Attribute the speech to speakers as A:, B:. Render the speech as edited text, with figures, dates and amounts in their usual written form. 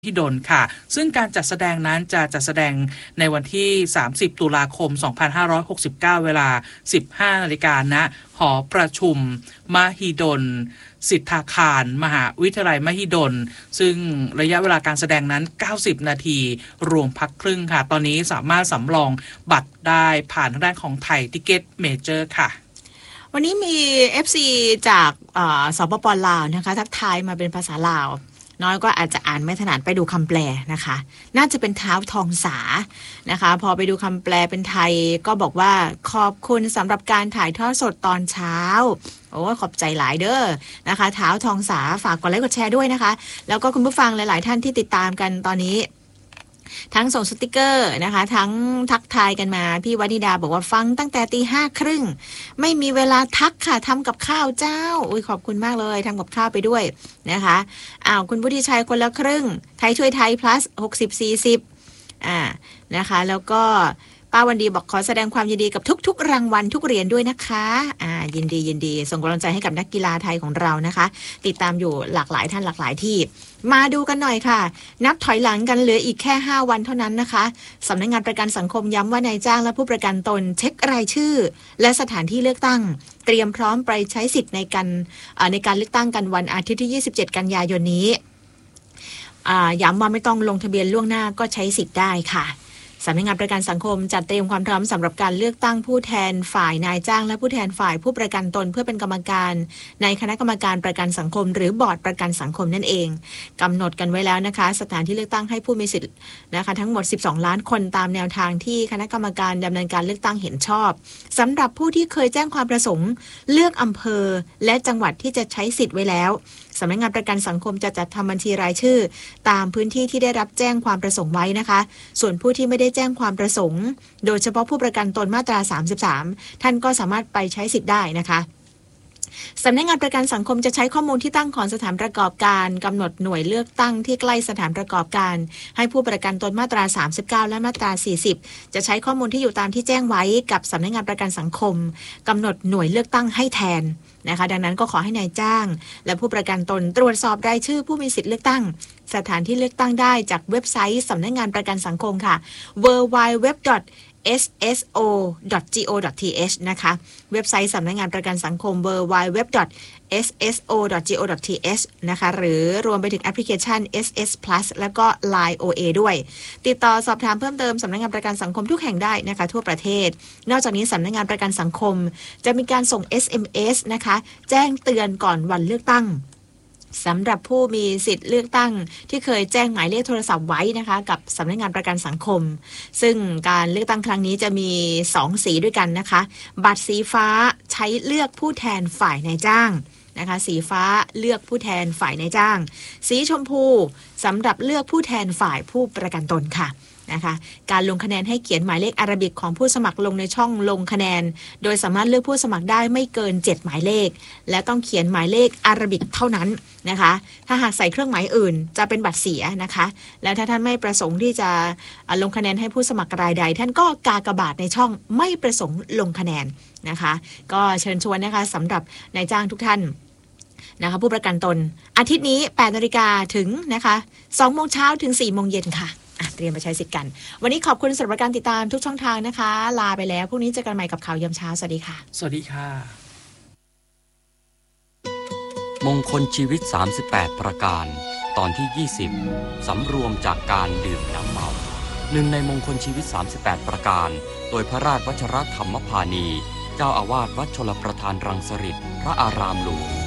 A: หิดลค่ะซึ่งการจัดแสดงนั้นจะจัดแสดงในวันที่30ตุลาคม2569เวลา 15 นาฬิกาณหอประชุมมหิดลสิทธาคารมหาวิทยาลัยมหิดลซึ่งระยะเวลาการแสดงนั้น90นาทีรวมพักครึ่งค่ะตอนนี้สามารถสำรองบัตรได้ผ่านทางด้านของไทยทิเก็ตเมเจอร์ค่ะ
B: วันนี้มี FC จากสปป.ลาวนะคะทักทายมาเป็นภาษาลาวน้อยก็อาจจะอ่านไม่ถนัดไปดูคำแปลนะคะน่าจะเป็นเท้าทองสานะคะพอไปดูคำแปลเป็นไทยก็บอกว่าขอบคุณสำหรับการถ่ายทอดสดตอนเช้าโอ้ขอบใจหลายเด้อนะคะเท้าทองสาฝากกดไลค์กดแชร์ด้วยนะคะแล้วก็คุณผู้ฟังหลายๆท่านที่ติดตามกันตอนนี้ทั้งส่งสติกเกอร์นะคะทั้งทักทายกันมาพี่วนิดาบอกว่าฟังตั้งแต่ตี 5:30ไม่มีเวลาทักค่ะทำกับข้าวเจ้าอุ้ยขอบคุณมากเลยทำกับข้าวไปด้วยนะคะคุณวุฒิชัยคนละครึ่งไทยช่วยไทย plus 60-40นะคะแล้วก็ป้าวันดีบอกขอแสดงความยินดีกับทุกๆรางวัลทุกเหรียญด้วยนะคะยินดีส่งกำลังใจให้กับนักกีฬาไทยของเรานะคะติดตามอยู่หลากหลายท่านหลากหลายที่มาดูกันหน่อยค่ะนับถอยหลังกันเหลืออีกแค่5วันเท่านั้นนะคะสำนักงานประกันสังคมย้ำว่านายจ้างและผู้ประกันตนเช็ครายชื่อและสถานที่เลือกตั้งเตรียมพร้อมไปใช้สิทธิ์ในการเลือกตั้งกันวันอาทิตย์ที่27กันยายนนี้ย้ำว่าไม่ต้องลงทะเบียนล่วงหน้าก็ใช้สิทธิ์ได้ค่ะสำนักงานประกันสังคมจัดเตรียมความพร้อมสำหรับการเลือกตั้งผู้แทนฝ่ายนายจ้างและผู้แทนฝ่ายผู้ประกันตนเพื่อเป็นกรรมการในคณะกรรมการประกันสังคมหรือบอร์ดประกันสังคมนั่นเองกำหนดกันไว้แล้วนะคะสถานที่เลือกตั้งให้ผู้มีสิทธิ์นะคะทั้งหมด12ล้านคนตามแนวทางที่คณะกรรมการดำเนินการเลือกตั้งเห็นชอบสำหรับผู้ที่เคยแจ้งความประสงค์เลือกอำเภอและจังหวัดที่จะใช้สิทธิ์ไว้แล้วสำนักงานประกันสังคมจะจัดทำบัญชีรายชื่อตามพื้นที่ที่ได้รับแจ้งความประสงค์ไว้นะคะส่วนผู้ที่ไม่ได้แจ้งความประสงค์โดยเฉพาะผู้ประกันตนมาตรา33ท่านก็สามารถไปใช้สิทธิ์ได้นะคะสำนักงานประกันสังคมจะใช้ข้อมูลที่ตั้งของสถานประกอบการกำหนดหน่วยเลือกตั้งที่ใกล้สถานประกอบการให้ผู้ประกันตนมาตรา39และมาตรา40จะใช้ข้อมูลที่อยู่ตามที่แจ้งไว้กับสำนักงานประกันสังคมกำหนดหน่วยเลือกตั้งให้แทนนะคะดังนั้นก็ขอให้นายจ้างและผู้ประกันตนตรวจสอบรายชื่อผู้มีสิทธิ์เลือกตั้งสถานที่เลือกตั้งได้จากเว็บไซต์สำนักงานประกันสังคมค่ะ www.sso.go.th นะคะเว็บไซต์สำนักงานประกันสังคม www.sso.go.th นะคะหรือรวมไปถึงแอปพลิเคชัน SS Plus แล้วก็ Line OA ด้วยติดต่อสอบถามเพิ่มเติมสำนักงานประกันสังคมทุกแห่งได้นะคะทั่วประเทศนอกจากนี้สำนักงานประกันสังคมจะมีการส่ง SMS นะคะแจ้งเตือนก่อนวันเลือกตั้งสำหรับผู้มีสิทธิ์เลือกตั้งที่เคยแจ้งหมายเลขโทรศัพท์ไว้นะคะกับสำนักงานประกันสังคมซึ่งการเลือกตั้งครั้งนี้จะมี2สีด้วยกันนะคะบัตรสีฟ้าใช้เลือกผู้แทนฝ่ายนายจ้างนะคะสีฟ้าเลือกผู้แทนฝ่ายนายจ้างสีชมพูสำหรับเลือกผู้แทนฝ่ายผู้ประกันตนค่ะนะคะการลงคะแนนให้เขียนหมายเลขอาราบิกของผู้สมัครลงในช่องลงคะแนนโดยสามารถเลือกผู้สมัครได้ไม่เกิน7หมายเลขและต้องเขียนหมายเลขอาราบิกเท่านั้นนะคะถ้าหากใส่เครื่องหมายอื่นจะเป็นบัตรเสียนะคะแล้วถ้าท่านไม่ประสงค์ที่จะลงคะแนนให้ผู้สมัครรายใดท่านก็กากบาทในช่องไม่ประสงค์ลงคะแนนนะคะก็เชิญชวนนะคะสำหรับนายจ้างทุกท่านนะคะผู้ประกันตนอาทิตย์นี้ 8:00 นถึงนะคะ 2:00 นถึง 4:00 นค่ะเตรียมไปใช้สิทธิ์กันวันนี้ขอบคุณสำหรับการติดตามทุกช่องทางนะคะลาไปแล้วพรุ่งนี้เจอกันใหม่กับข่าวยามเช้าสวัสดีค่ะ
A: สวัสดีค่ะ
C: มงคลชีวิต38ประการตอนที่20สำรวมจากการดื่มน้ำเมาหนึ่งในมงคลชีวิต38ประการโดยพระราชวชรธรรมพานีเจ้าอาวาสวัดชลประทานรังสฤษพระอารามหลวง